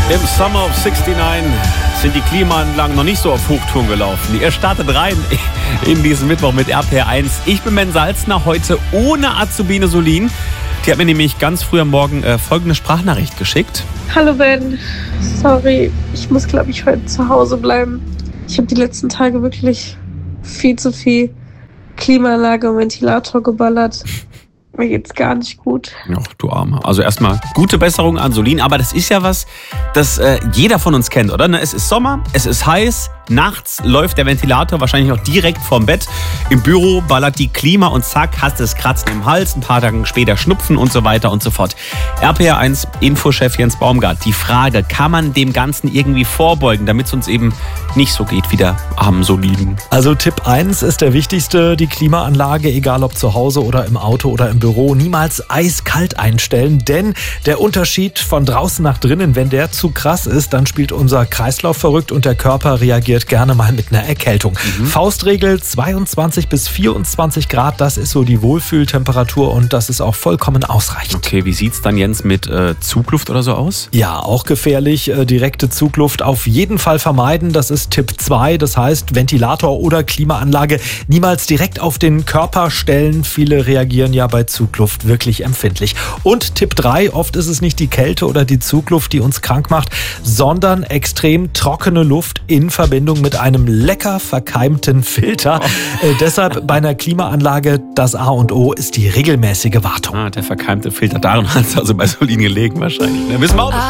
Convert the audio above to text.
Im Summer of 69 sind die Klimaanlagen noch nicht so auf Hochtouren gelaufen. Ihr startet rein in diesen Mittwoch mit RPR1. Ich bin Ben Salzner, heute ohne Azubine Solin. Die hat mir nämlich ganz früh am Morgen folgende Sprachnachricht geschickt. Hallo Ben, sorry, ich muss glaube ich heute zu Hause bleiben. Ich habe die letzten Tage wirklich viel zu viel Klimaanlage und Ventilator geballert. Mir geht's gar nicht gut. Ja, du Arme. Also erstmal gute Besserung an Solin. Aber das ist ja was, das jeder von uns kennt, oder? Es ist Sommer, es ist heiß, nachts läuft der Ventilator wahrscheinlich noch direkt vorm Bett. Im Büro ballert die Klima und zack, hast du das Kratzen im Hals. Ein paar Tage später Schnupfen und so weiter und so fort. RPR1 Infochef Jens Baumgart. Die Frage, kann man dem Ganzen irgendwie vorbeugen, damit es uns eben nicht so geht wie der armen Solin? Also Tipp 1 ist der wichtigste, die Klimaanlage, egal ob zu Hause oder im Auto oder im Büro, niemals eiskalt einstellen, denn der Unterschied von draußen nach drinnen, wenn der zu krass ist, dann spielt unser Kreislauf verrückt und der Körper reagiert gerne mal mit einer Erkältung. Faustregel 22 bis 24 Grad, das ist so die Wohlfühltemperatur und das ist auch vollkommen ausreichend. Okay, wie sieht's dann, Jens, mit Zugluft oder so aus? Ja, auch gefährlich. Direkte Zugluft auf jeden Fall vermeiden. Das ist Tipp 2. Das heißt, Ventilator oder Klimaanlage niemals direkt auf den Körper stellen. Viele reagieren ja bei Zugluft wirklich empfindlich. Und Tipp 3, oft ist es nicht die Kälte oder die Zugluft, die uns krank macht, sondern extrem trockene Luft in Verbindung mit einem lecker verkeimten Filter. Deshalb bei einer Klimaanlage das A und O ist die regelmäßige Wartung. Der verkeimte Filter, daran hat es also bei Solin gelegen wahrscheinlich. Ne? Wissen wir auch.